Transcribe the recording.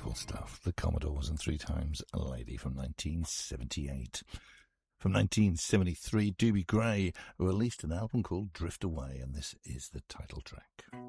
wonderful stuff. The Commodores and Three Times a Lady from 1978. From 1973, Doobie Gray released an album called Drift Away, and this is the title track.